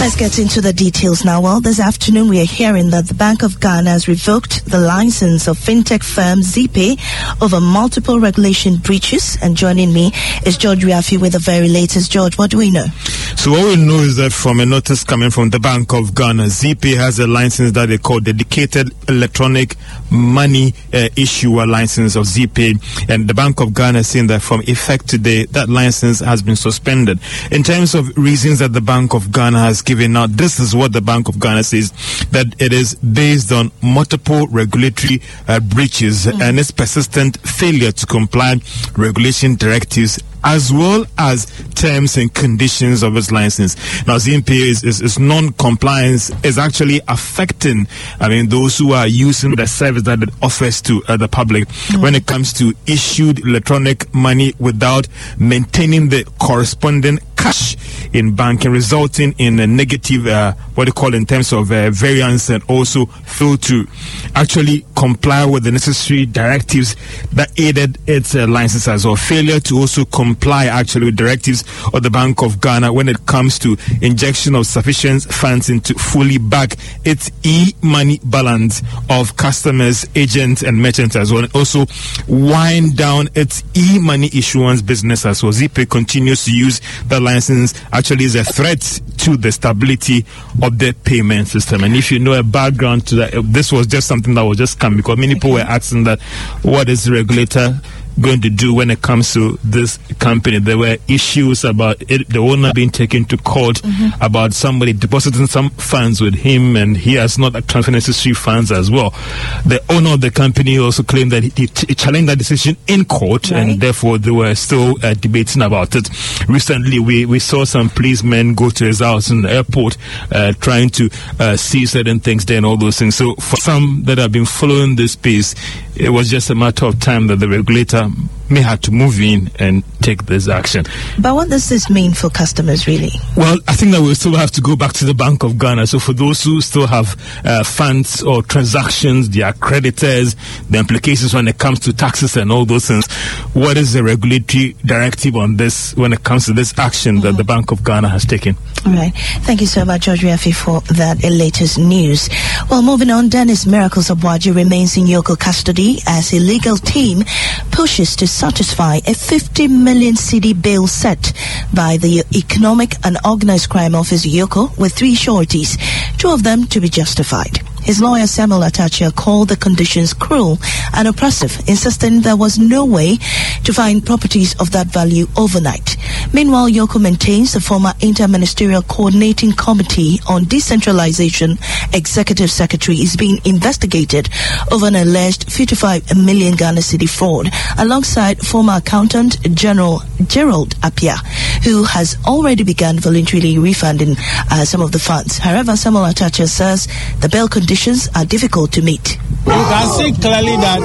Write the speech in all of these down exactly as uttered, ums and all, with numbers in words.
Let's get into the details now. Well, this afternoon we are hearing that the Bank of Ghana has revoked the license of fintech firm Zeepay over multiple regulation breaches. And joining me is George Riafi with the very latest. George, what do we know? So what we know is that from a notice coming from the Bank of Ghana, Zeepay has a license that they call Dedicated Electronic Money uh, Issuer License of Zeepay. And the Bank of Ghana is saying that from effect today, that license has been suspended. In terms of reasons that the Bank of Ghana has given out, this is what the Bank of Ghana says, that it is based on multiple regulatory uh, breaches mm. and its persistent failure to comply regulation directives as well as terms and conditions of its license. Now, Zeepay is, is, is non-compliance is actually affecting, I mean, those who are using the service that it offers to uh, the public mm. when it comes to issued electronic money without maintaining the corresponding cash in banking, resulting in a negative, uh, what they call in terms of uh, variance, and also fail to actually comply with the necessary directives that aided its uh, license, as well. Failure to also comply actually with directives of the Bank of Ghana when it comes to injection of sufficient funds into fully back its e-money balance of customers, agents, and merchants as well. And also wind down its e-money issuance business as well. Zeepay continues to use the license actually is a threat to the stability of the payment system. And if you know a background to that, this was just something that was just come because many people were asking that what is the regulator going to do when it comes to this company. There were issues about it, the owner being taken to court mm-hmm. about somebody depositing some funds with him and he has not transferred necessary funds as well. The owner of the company also claimed that he, he challenged that decision in court right. and therefore they were still uh, debating about it. Recently we, we saw some policemen go to his house in the airport uh, trying to uh, see certain things there and all those things. So for some that have been following this space, it was just a matter of time that the regulator may have to move in and take this action. But what does this mean for customers, really? Well, I think that we'll still have to go back to the Bank of Ghana. So for those who still have uh, funds or transactions, their creditors, the implications when it comes to taxes and all those things, what is the regulatory directive on this when it comes to this action mm-hmm. that the Bank of Ghana has taken? All right. Thank you so much, George Riafi, for that latest news. Well, moving on, Dennis Miracles Abuaji remains in Yoko custody as a legal team pushes to satisfy a fifty million cedi bail set by the Economic and Organized Crime Office Yoko with three sureties, two of them to be justified. His lawyer Samuel Atachia called the conditions cruel and oppressive, insisting there was no way to find properties of that value overnight. Meanwhile, Yoko maintains the former Inter-Ministerial Coordinating Committee on Decentralization Executive Secretary is being investigated over an alleged fifty-five million Ghana cedi fraud, alongside former Accountant General Gerald Appiah, who has already begun voluntarily refunding uh, some of the funds. However, Samuel Atachia says the bail conditions are difficult to meet. You can see clearly that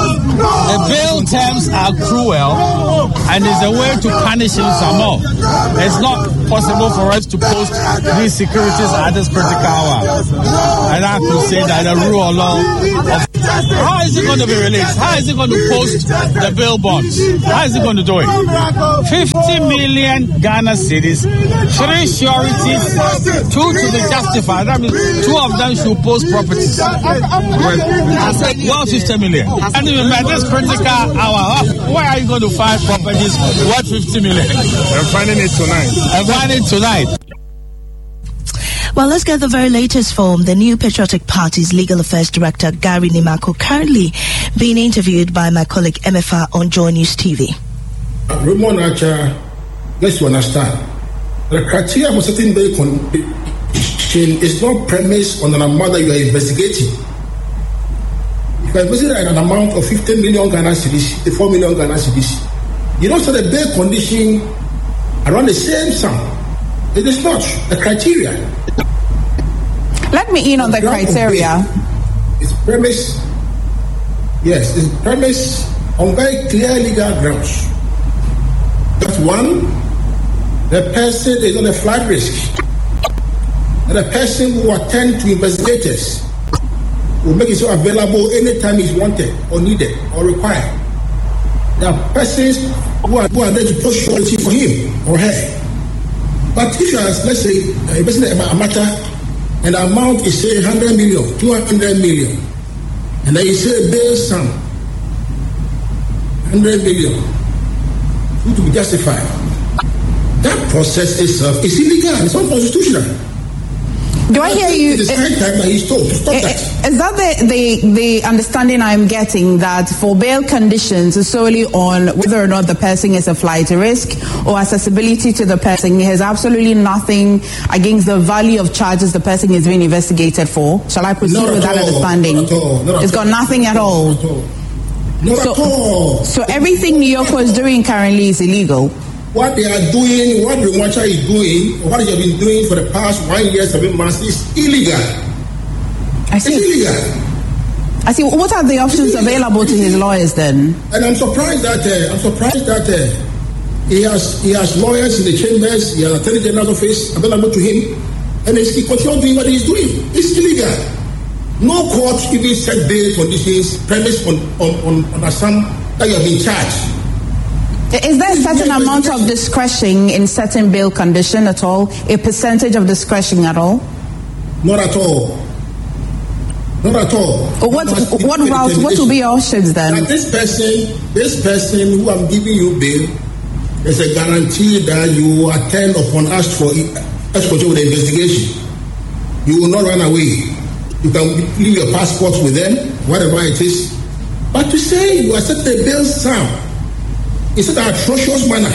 the bail terms are cruel and is a way to punish him some more. It's not possible for us to post these securities at this critical hour. And I could say that the rule of law of how is it going to be released? How is it going to post the bail bonds? How is it going to do it? fifty million Ghana cedis, three sureties, two to be justified. That means two of them should post properties. Well, fifty million. And even by this critical hour, where are you going to find properties worth fifty million? I'm finding it tonight. I'm finding it tonight. Well, let's get the very latest from the New Patriotic Party's Legal Affairs Director, Gary Nimako, currently being interviewed by my colleague M F R on Joy News T V. Raymond Archer, let's understand. The criteria for certain bail condition is not premised on an amount that you are investigating. If you are investigating an amount of fifteen million Ghana cedis, four million Ghana cedis, you don't set a bail condition around the same sum. It is not the criteria. Let me in on the, the criteria. It's premised, yes, it's premised on very clear legal grounds. That one, the person is on a flight risk. And the person who attend to investigators will make himself available anytime he's wanted or needed or required. There are persons who are, who are there to post surety for him or her. But if you are, let's say, investing in a matter, and the amount is say one hundred million, two hundred million, and then you say bail sum, one hundred million, to be justified. That process itself is illegal. It's unconstitutional. Do I hear you? It's high time that he's told to stop that. Is that the, the, the understanding I'm getting, that for bail conditions is solely on whether or not the person is a flight risk or accessibility to the person? It has absolutely nothing against the value of charges the person is being investigated for. Shall I proceed Not with that all. understanding? Not at all. Not It's at got all. nothing at all. Not at all. Not So, at all. so everything New York is doing currently is illegal. What they are doing, what Remacha is doing, or what they have been doing for the past one year, seven months is illegal. I It's see. illegal. I see. What are the options available to his lawyers then? And I'm surprised that uh, I'm surprised that uh, he has he has lawyers in the chambers, he has attorney general's office available to him, and he's, he continues doing what he's doing. It's illegal. No court even set bail conditions premised on on on, on a sum that you have been charged. Is there a certain amount of discretion in setting bail condition at all? A percentage of discretion at all? Not at all. Not at all. What what route? What will be your options then? That this person, this person who I'm giving you bail, there's a guarantee that you will attend upon us for us control with the investigation. You will not run away. You can leave your passports with them, whatever it is. But to say you accept the bail sum in such an atrocious manner,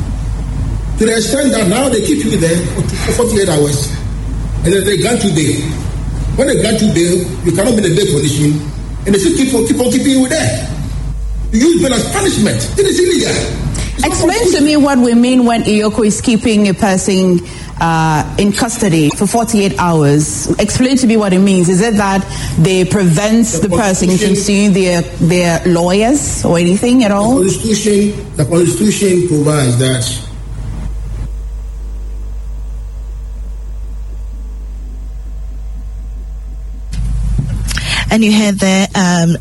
to the extent that now they keep you there for forty-eight hours, and then they grant you bail. When they grant you bail, you cannot be in a bail condition, and they still keep on, keep on keeping you there. You use bail as punishment. It is illegal. It's Explain to me what we mean when Iyoko is keeping a person uh, in custody for forty-eight hours. Explain to me what it means. Is it that they prevent the, the person from seeing their their lawyers or anything at all? The Constitution, the Constitution provides that and you heard there um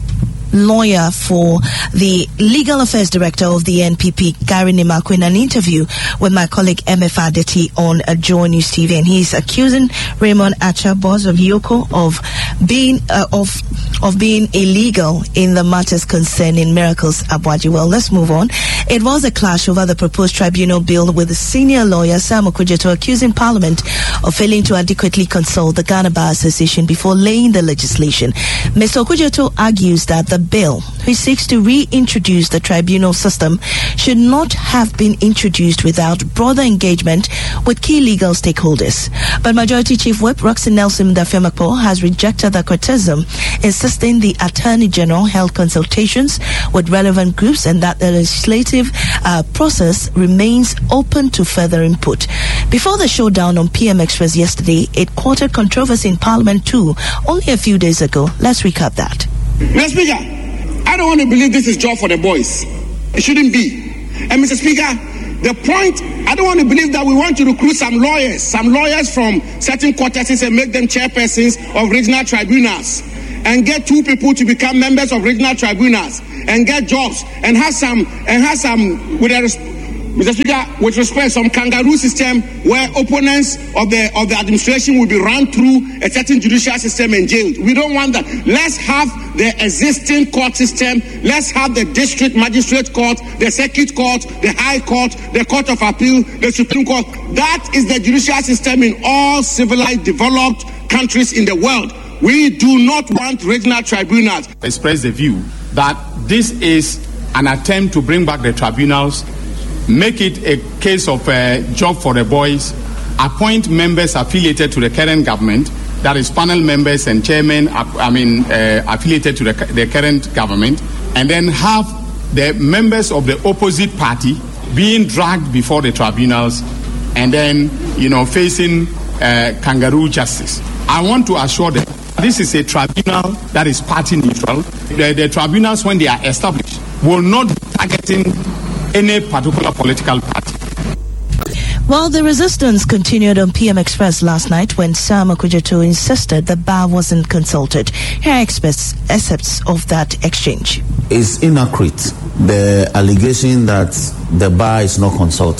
lawyer for the Legal Affairs Director of the N P P, Gary Nimakwe, in an interview with my colleague M F Adeti on uh, Joy News T V, and he's accusing Raymond Acha, boss of Iyoko, of being uh, of of being illegal in the matters concerning Miracles Aboagye. Well, let's move on. It was a clash over the proposed tribunal bill, with the senior lawyer Sam Okudzeto accusing Parliament of failing to adequately consult the Ghana Bar Association before laying the legislation. Mister Okudzeto argues that the bill, which seeks to reintroduce the tribunal system, should not have been introduced without broader engagement with key legal stakeholders. But Majority Chief Whip Roxy Nelson Dafiamakpo has rejected the criticism, insisting the Attorney General held consultations with relevant groups and that the legislative uh, process remains open to further input. Before the showdown on P M Express yesterday, it courted controversy in Parliament too, only a few days ago. Let's recap that. Mister Speaker, I don't want to believe this is job for the boys. It shouldn't be. And Mister Speaker, the point, I don't want to believe that we want to recruit some lawyers, some lawyers from certain quarters and make them chairpersons of regional tribunals, and get two people to become members of regional tribunals and get jobs and have some and have some with a, Mister Speaker, with respect, some kangaroo system where opponents of the of the administration will be run through a certain judicial system and jailed. We don't want that. Let's have the existing court system. Let's have the district magistrate court, the circuit court, the high court, the court of appeal, the Supreme Court. That is the judicial system in all civilized, developed countries in the world. We do not want regional tribunals. Express the view that this is an attempt to bring back the tribunals, make it a case of a job for the boys, appoint members affiliated to the current government, that is panel members and chairmen, I mean, uh, affiliated to the, the current government, and then have the members of the opposite party being dragged before the tribunals and then, you know, facing uh, kangaroo justice. I want to assure them this is a tribunal that is party neutral. The, the tribunals, when they are established, will not be targeting any particular political party. Well, the resistance continued on P M Express last night when Sam Okudzeto insisted the bar wasn't consulted. Here are experts, excerpts of that exchange. It's inaccurate, the allegation that the bar is not consulted.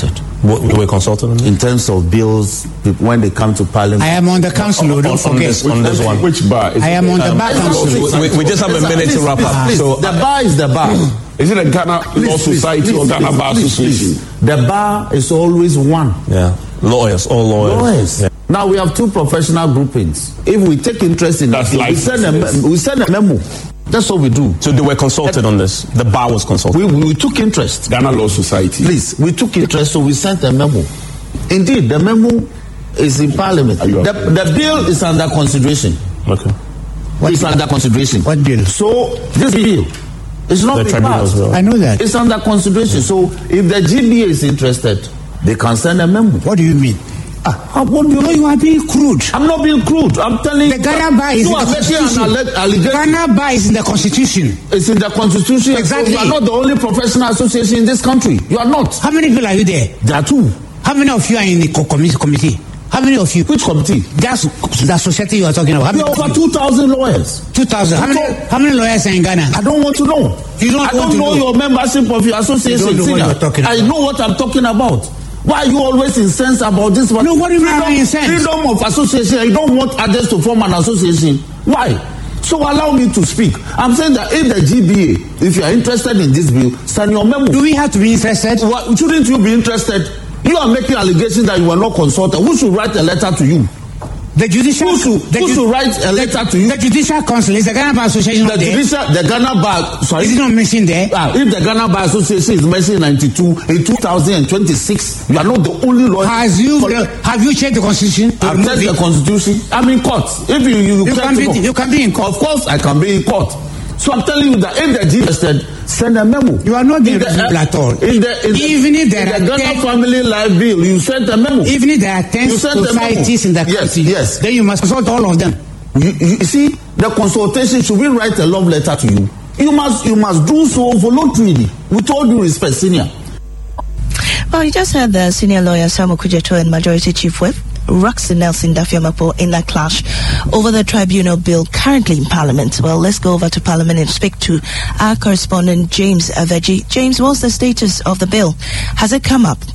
What, we were consulted on that? In terms of bills, when they come to Parliament. I am on the council, on, don't on, forget. This, on this one. Which bar? Is I am on um, the bar council. We, we just have a minute please, to wrap please, up. Please, So, the bar is the bar. Is it a Ghana Please, Law please, Society please, or Ghana please, Bar please, Association? please. The bar is always one. Yeah. Lawyers, all lawyers. Lawyers. Yeah. Now we have two professional groupings. If we take interest in That's that, like we send, a, we send a memo. That's what we do. So they were consulted on this. The bar was consulted. We, we took interest. Ghana Law Society. Please, we took interest, so we sent a memo. Indeed, the memo is in Parliament. The, the bill is under consideration. Okay. What is under consideration? What bill? So this bill is not The been tribunals passed. bill. I know that. It's under consideration. So if the G B A is interested, they can send a memo. What do you mean? Ah, what do you No, you are being crude. I'm not being crude. I'm telling The you. Ghana bar is you in are the making constitution. an alle- allegation. Ghana bar is in the constitution. It's in the constitution. Exactly. You are not the only professional association in this country. You are not. How many people are you there? There are two. How many of you are in the co- committee? committee? How many of you? Which committee? That's the society you are talking about. How There many? are over two thousand lawyers. Two thousand. How many? How many lawyers are in Ghana? I don't want to know. You don't I want don't to know, know. your membership of your association. You don't know what Senior. you're talking I about. know what I'm talking about. Why are you always incensed about this one? No, what do you mean freedom, incensed? freedom of association. You don't want others to form an association. Why? So allow me to speak. I'm saying that if the G B A, if you are interested in this bill, send your memo. Do we have to be interested? What, shouldn't you be interested? You are making allegations that you were not consulted. Who should write a letter to you? The judicial. Who should, the who ju- should write a letter to you? The judicial council is the Ghana Bar Association. The not there? judicial, the Ghana Bar, sorry. Is it not mentioned there? Ah, if the Ghana Bar Association is mentioned in ninety-two, in two thousand twenty-six, you are not the only lawyer. Has you uh, have you checked the constitution? I've checked the constitution. I'm in court. If you you, You can be to, you can be in court. of course I can be in court. So I'm telling you that if the G said send a memo. You are not being In the, reasonable at all. In the, in Even the, if there in the are Ghana ten- Family Life Bill, you sent a memo. Even if there are ten You sent a societies in memo. the Yes, country, yes. then you must consult all of them. You, you, you see, the consultation, should we write a love letter to you? You must you must do so voluntarily, with all due respect, senior. Well, you just heard the senior lawyer Samuel Kujeto and Majority Chief Whip Roxy Nelson Dafiamapo in that clash over the tribunal bill currently in Parliament. Well, let's go over to Parliament and speak to our correspondent James Aveji. James, what's the status of the bill? Has it come up?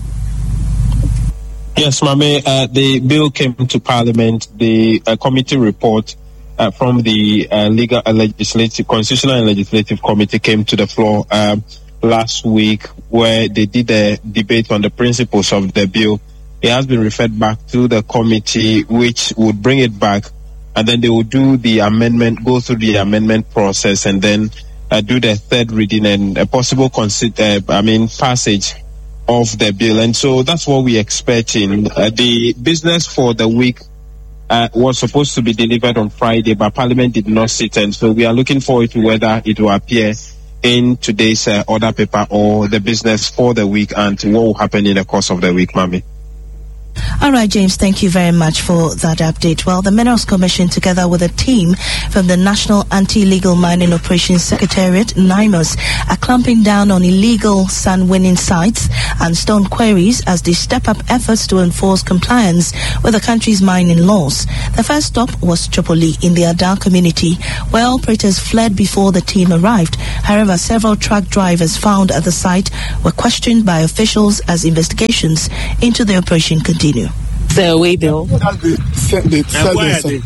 Yes, Mame, uh, the bill came to Parliament. The uh, committee report uh, from the uh, Legal and Legislative, Constitutional and Legislative Committee came to the floor um, last week, where they did a debate on the principles of the bill. It has been referred back to the committee, which would bring it back, and then they will do the amendment, go through the amendment process, and then uh, do the third reading and a possible consider, uh, I mean, passage of the bill. And so that's what we're expecting. Uh, the business for the week uh, was supposed to be delivered on Friday, but Parliament did not sit, and so we are looking forward to whether it will appear in today's uh, order paper or the business for the week and what will happen in the course of the week, Mami. All right, James, thank you very much for that update. Well, the Minerals Commission, together with a team from the National Anti-Illegal Mining Operations Secretariat, NIMOS, are clamping down on illegal sand-winning sites and stone quarries as they step up efforts to enforce compliance with the country's mining laws. The first stop was Chopoli in the Adar community, where operators fled before the team arrived. However, several truck drivers found at the site were questioned by officials as investigations into the operation continued. The way bill. They sell, they sell they?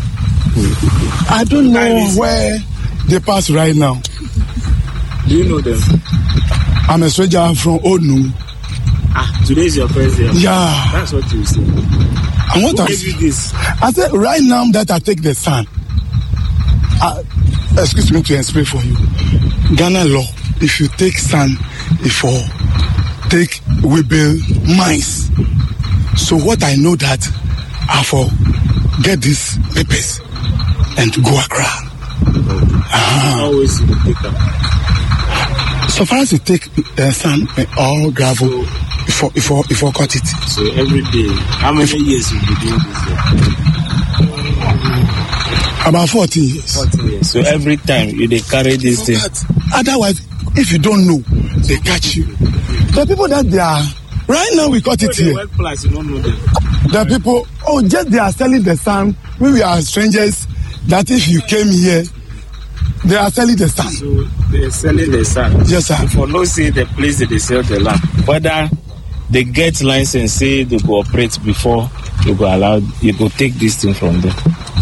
I don't know where they pass right now. Do you know them? I'm a stranger from Onu. Ah, today is your first day. Yeah. That's what you say. And what Who I, gave you this? I said right now that I take the sand. Uh, excuse me to explain for you. Ghana law, if you take sand, if you take we build mines. So what I know that I for get these papers and to go Accra. Uh-huh. Always you take them. So far as you take uh, sand or gravel, so, if you if you if you cut it. So every day, how many if, years you be doing this? About fourteen years. Fourteen years. So every time you they carry this so thing. That, otherwise, if you don't know, they catch you. The people that they are. Right now we got it here. Class, you don't know them. The people, oh, just they are selling the sand. We, we are strangers. That if you came here, they are selling the sand. So they are selling the sand. Yes, sir. For no say the place that they sell the land, whether they get license, say they go operate before you go allow, you go take this thing from them.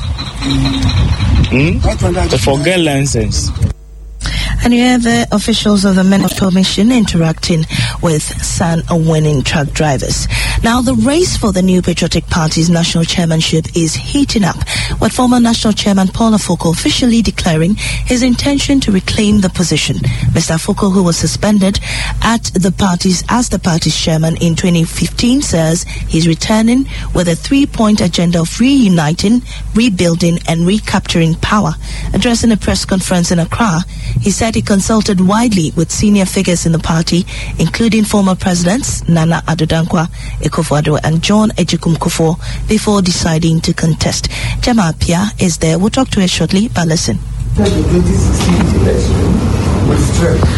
Hmm? They forget license. And you have the officials of the Minerals Commission interacting with San-winning truck drivers. Now, the race for the New Patriotic Party's national chairmanship is heating up, with former national chairman Paul Afoko officially declaring his intention to reclaim the position. Mister Afoko, who was suspended at the party's as the party's chairman in twenty fifteen, says he's returning with a three-point agenda of reuniting, rebuilding, and recapturing power. Addressing a press conference in Accra, he said he consulted widely with senior figures in the party, including former presidents Nana Addo Dankwa, Akufo-Addo, and John Agyekum Kufuor, before deciding to contest. Gemma Appiah is there. We'll talk to her shortly, but listen. The twenty sixteen election with strength.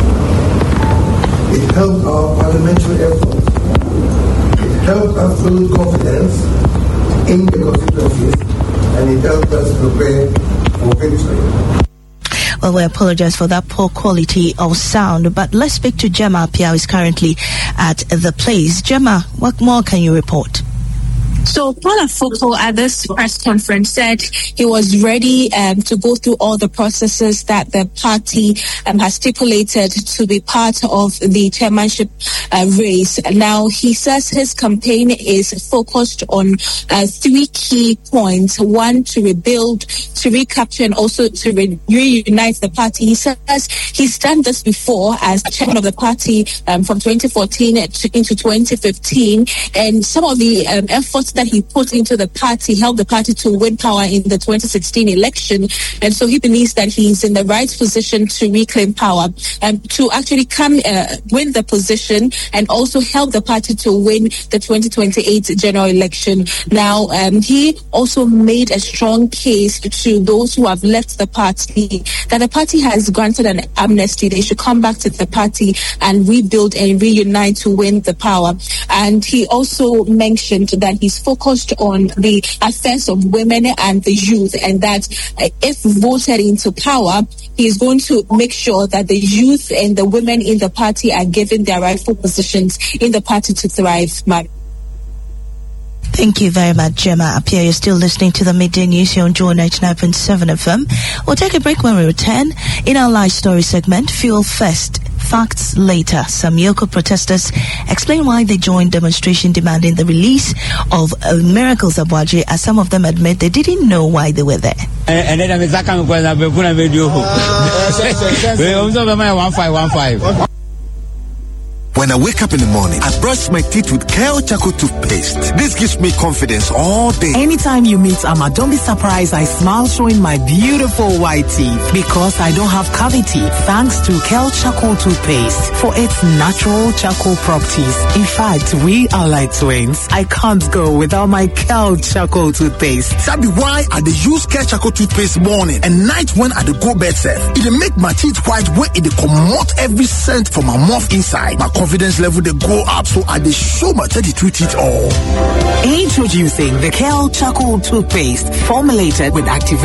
It helped our parliamentary efforts. It helped us build confidence in the constituencies, and it helped us prepare for victory. Well, we apologize for that poor quality of sound, but let's speak to Gemma Appiah, who is currently at the place. Gemma, what more can you report? So Paul Afoko at this press conference said he was ready um, to go through all the processes that the party um, has stipulated to be part of the chairmanship uh, race. Now, he says his campaign is focused on uh, three key points. One, to rebuild, to recapture, and also to re- reunite the party. He says he's done this before as chairman of the party um, from twenty fourteen to, into twenty fifteen, and some of the um, efforts that he put into the party helped the party to win power in the twenty sixteen election, and so he believes that he's in the right position to reclaim power and to actually come uh, win the position and also help the party to win the twenty twenty-eight general election. Now, um, he also made a strong case to those who have left the party that the party has granted an amnesty. They should come back to the party and rebuild and reunite to win the power. And he also mentioned that he's focused on the affairs of women and the youth, and that uh, if voted into power, he is going to make sure that the youth and the women in the party are given their rightful positions in the party to thrive. Madam. Thank you very much, Gemma Appiah. You're still listening to the Midday News here on Joy ninety-nine point seven F M. We'll take a break. When we return, in our live story segment, Fuel First, Facts Later. Some Yoko protesters explain why they joined demonstration demanding the release of uh, Miracles Abuaji, as some of them admit they didn't know why they were there. And then I'm second video. one five one five. When I wake up in the morning, I brush my teeth with Kale Charcoal toothpaste. This gives me confidence all day. Anytime you meet Amma, don't be surprised I smile showing my beautiful white teeth because I don't have cavity thanks to Kale Charcoal toothpaste for its natural charcoal properties. In fact, we are like twins. I can't go without my Kale Charcoal toothpaste. That be why I dey use Kale Charcoal toothpaste morning and night when I dey go bed safe. It dey make my teeth white where it dey comot every scent from my mouth inside. My confidence level they go up, so I dey show my thirty-two teeth all. Introducing the Kale Charcoal toothpaste formulated with active